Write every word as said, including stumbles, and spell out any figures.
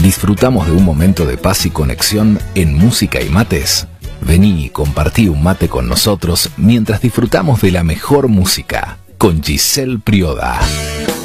¿Disfrutamos de un momento de paz y conexión en música y mates? Vení y compartí un mate con nosotros mientras disfrutamos de la mejor música con Giselle Prioda.